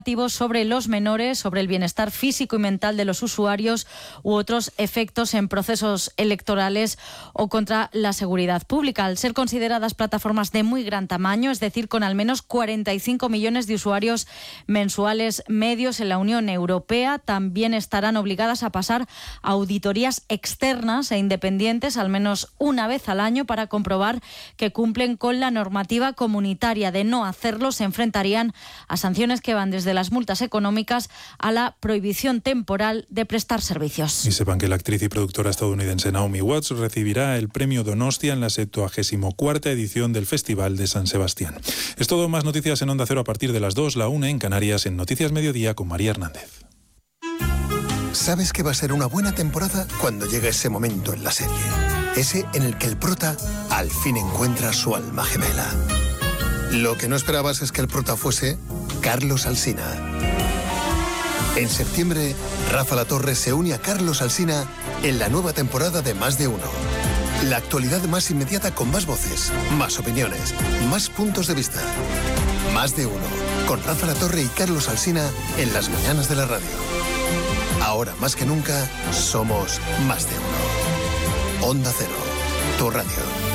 sobre los menores, sobre el bienestar físico y mental de los usuarios u otros efectos en procesos electorales o contra la seguridad pública. Al ser consideradas plataformas de muy gran tamaño, es decir, con al menos 45 millones de usuarios mensuales medios en la Unión Europea, también estarán obligadas a pasar auditorías externas e independientes al menos una vez al año para comprobar que cumplen con la normativa comunitaria. De no hacerlo, se enfrentarían a sanciones que van desde las multas económicas a la prohibición temporal de prestar servicios. Y sepan que la actriz y productora estadounidense Naomi Watts recibirá el premio Donostia en la 74ª edición del Festival de San Sebastián. Es todo, más noticias en Onda Cero a partir de las 2, la 1 en Canarias, en Noticias Mediodía con María Hernández. Sabes que va a ser una buena temporada cuando llegue ese momento en la serie. Ese en el que el prota al fin encuentra su alma gemela. Lo que no esperabas es que el prota fuese Carlos Alsina. En septiembre, Rafa Latorre se une a Carlos Alsina en la nueva temporada de Más de Uno. La actualidad más inmediata con más voces, más opiniones, más puntos de vista. Más de Uno, con Rafa Latorre y Carlos Alsina en las mañanas de la radio. Ahora más que nunca, somos Más de Uno. Onda Cero, tu radio.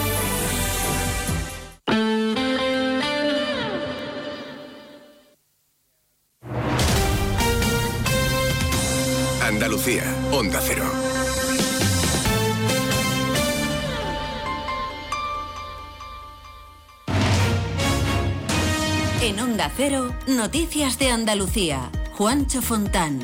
Andalucía, Onda Cero. En Onda Cero, Noticias de Andalucía. Juancho Fontán.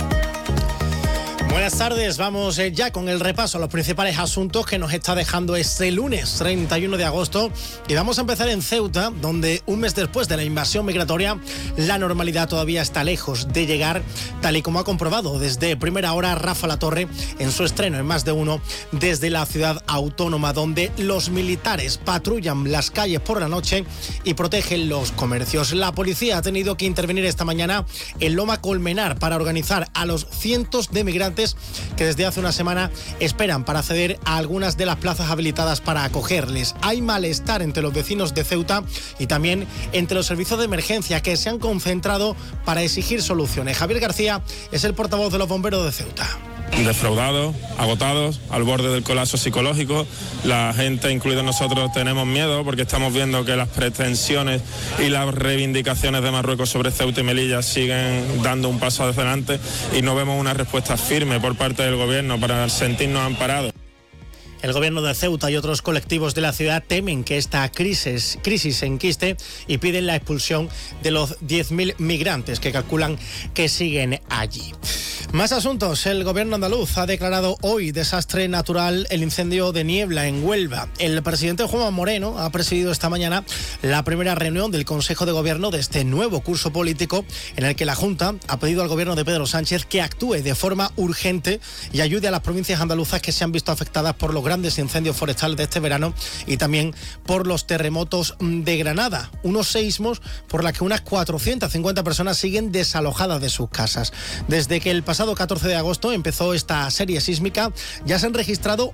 Buenas tardes, vamos ya con el repaso a los principales asuntos que nos está dejando este lunes 31 de agosto y vamos a empezar en Ceuta, donde un mes después de la invasión migratoria la normalidad todavía está lejos de llegar, tal y como ha comprobado desde primera hora Rafa Latorre en su estreno en Más de Uno desde la ciudad autónoma, donde los militares patrullan las calles por la noche y protegen los comercios. La policía ha tenido que intervenir esta mañana en Loma Colmenar para organizar a los cientos de migrantes que desde hace una semana esperan para acceder a algunas de las plazas habilitadas para acogerles. Hay malestar entre los vecinos de Ceuta y también entre los servicios de emergencia que se han concentrado para exigir soluciones. Javier García es el portavoz de los bomberos de Ceuta. Defraudados, agotados, al borde del colapso psicológico. La gente, incluidos nosotros, tenemos miedo porque estamos viendo que las pretensiones y las reivindicaciones de Marruecos sobre Ceuta y Melilla siguen dando un paso hacia adelante y no vemos una respuesta firme por parte del gobierno para sentirnos amparados. El gobierno de Ceuta y otros colectivos de la ciudad temen que esta crisis se enquiste y piden la expulsión de los 10.000 migrantes que calculan que siguen allí. Más asuntos. El gobierno andaluz ha declarado hoy desastre natural el incendio de Niebla en Huelva. El presidente Juanma Moreno ha presidido esta mañana la primera reunión del Consejo de Gobierno de este nuevo curso político en el que la Junta ha pedido al gobierno de Pedro Sánchez que actúe de forma urgente y ayude a las provincias andaluzas que se han visto afectadas por los grandes incendios forestales de este verano y también por los terremotos de Granada, unos seísmos por los que unas 450 personas siguen desalojadas de sus casas. Desde que el pasado 14 de agosto empezó esta serie sísmica, ya se han registrado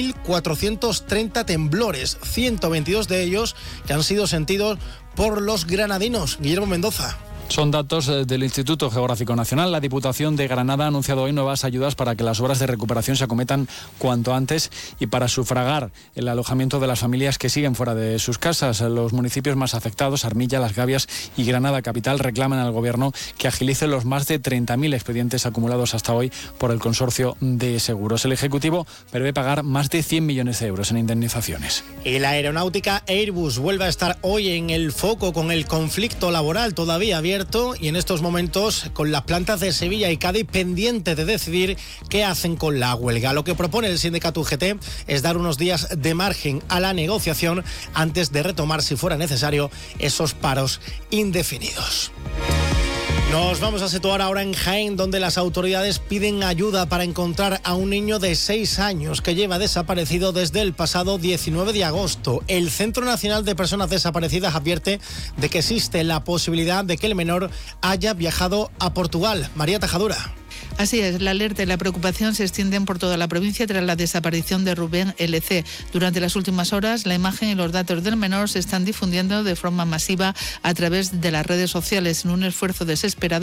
1.430 temblores, 122 de ellos que han sido sentidos por los granadinos. Guillermo Mendoza. Son datos del Instituto Geográfico Nacional. La Diputación de Granada ha anunciado hoy nuevas ayudas para que las obras de recuperación se acometan cuanto antes y para sufragar el alojamiento de las familias que siguen fuera de sus casas. Los municipios más afectados, Armilla, Las Gavias y Granada Capital, reclaman al Gobierno que agilice los más de 30.000 expedientes acumulados hasta hoy por el Consorcio de Seguros. El Ejecutivo prevé pagar más de 100 millones de euros en indemnizaciones. Y la aeronáutica Airbus vuelve a estar hoy en el foco con el conflicto laboral todavía abierto y en estos momentos con las plantas de Sevilla y Cádiz pendientes de decidir qué hacen con la huelga. Lo que propone el sindicato UGT es dar unos días de margen a la negociación antes de retomar, si fuera necesario, esos paros indefinidos. Nos vamos a situar ahora en Jaén, donde las autoridades piden ayuda para encontrar a un niño de 6 años que lleva desaparecido desde el pasado 19 de agosto. El Centro Nacional de Personas Desaparecidas advierte de que existe la posibilidad de que el menor haya viajado a Portugal. María Tajadura. Así es, la alerta y la preocupación se extienden por toda la provincia tras la desaparición de Rubén LC. Durante las últimas horas, la imagen y los datos del menor se están difundiendo de forma masiva a través de las redes sociales en un esfuerzo desesperado